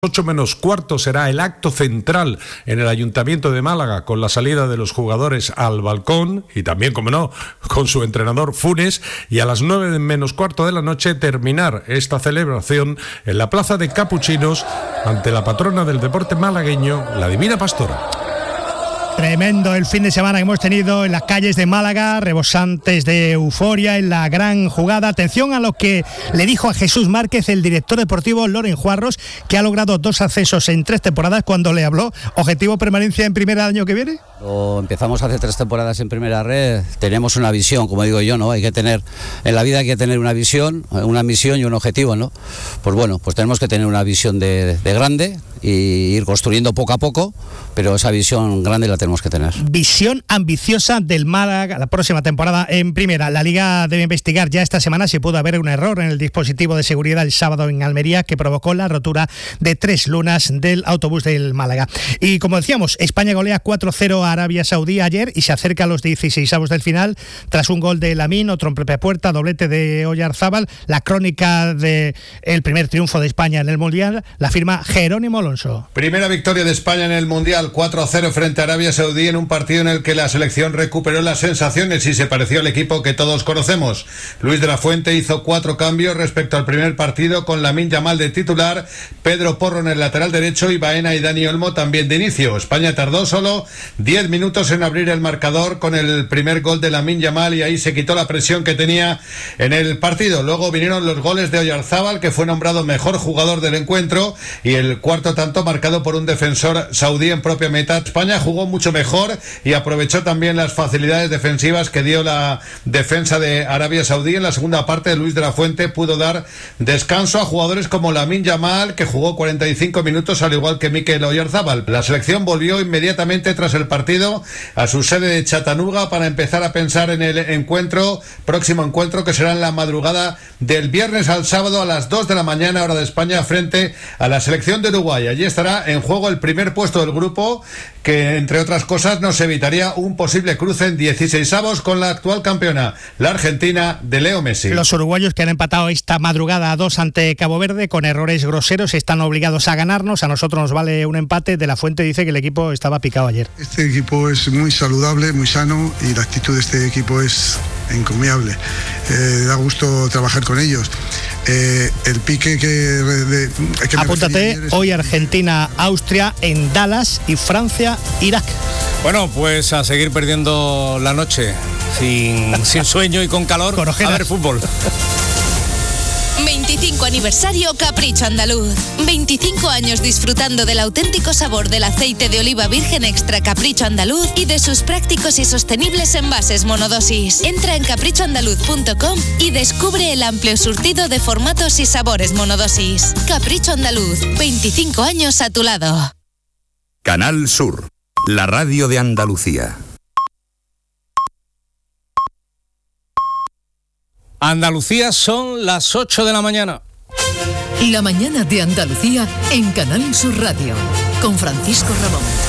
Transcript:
8 menos cuarto será el acto central en el Ayuntamiento de Málaga, con la salida de los jugadores al balcón y también, como no, con su entrenador Funes, y a las 9 menos cuarto de la noche terminar esta celebración en la Plaza de Capuchinos ante la patrona del deporte malagueño, la Divina Pastora. Tremendo el fin de semana que hemos tenido en las calles de Málaga, rebosantes de euforia en la gran jugada. Atención a lo que le dijo a Jesús Márquez el director deportivo Loren Juarros, que ha logrado 2 ascensos en 3 temporadas, cuando le habló objetivo permanencia en primera el año que viene. Empezamos hace 3 temporadas en primera red, tenemos una visión, como digo yo, ¿no? Hay que tener, en la vida hay que tener una visión, una misión y un objetivo, ¿no? Pues bueno, pues tenemos que tener una visión de grande y ir construyendo poco a poco, pero esa visión grande la tenemos que tener. Visión ambiciosa del Málaga la próxima temporada en primera. La Liga debe investigar ya esta semana si pudo haber un error en el dispositivo de seguridad el sábado en Almería que provocó la rotura de 3 lunas del autobús del Málaga. Y como decíamos, España golea 4-0 a Arabia Saudí ayer y se acerca a los 16avos del final tras un gol de Lamine, otro en propia puerta, doblete de Oyarzábal. La crónica del primer triunfo de España en el Mundial la firma Jerónimo Alonso. Primera victoria de España en el Mundial, 4-0 frente a Arabia Saudí, en un partido en el que la selección recuperó las sensaciones y se pareció al equipo que todos conocemos. Luis de la Fuente hizo 4 cambios respecto al primer partido, con Lamine Yamal de titular, Pedro Porro en el lateral derecho y Baena y Dani Olmo también de inicio. España tardó solo 10 minutos en abrir el marcador con el primer gol de Lamine Yamal y ahí se quitó la presión que tenía en el partido. Luego vinieron los goles de Oyarzábal, que fue nombrado mejor jugador del encuentro, y el cuarto tanto marcado por un defensor saudí en propia meta. España jugó mucho mejor y aprovechó también las facilidades defensivas que dio la defensa de Arabia Saudí. En la segunda parte, Luis de la Fuente pudo dar descanso a jugadores como Lamine Yamal, que jugó 45 minutos al igual que Mikel Oyarzábal. La selección volvió inmediatamente tras el partido a su sede de Chattanooga para empezar a pensar en el próximo encuentro, que será en la madrugada del viernes al sábado a las 2 de la mañana, hora de España, frente a la selección de Uruguay. Allí estará en juego el primer puesto del grupo, que entre otras cosas nos evitaría un posible cruce en 16avos con la actual campeona, la Argentina de Leo Messi. Los uruguayos, que han empatado esta madrugada a 2 ante Cabo Verde con errores groseros, están obligados a ganarnos. A nosotros nos vale un empate. De la Fuente dice que el equipo estaba picado ayer. Este equipo es muy saludable, muy sano, y la actitud de este equipo es encomiable. Da gusto trabajar con ellos. El pique que apúntate, hoy Argentina, Austria en Dallas, y Francia, Irak. Bueno, pues a seguir perdiendo la noche sin sueño y con calor, con a ver fútbol. 25 aniversario Capricho Andaluz. 25 años disfrutando del auténtico sabor del aceite de oliva virgen extra Capricho Andaluz y de sus prácticos y sostenibles envases monodosis. Entra en caprichoandaluz.com y descubre el amplio surtido de formatos y sabores monodosis. Capricho Andaluz, 25 años a tu lado. Canal Sur, la radio de Andalucía. Andalucía, son las 8 de la mañana. La mañana de Andalucía en Canal Sur Radio, con Francisco Ramón.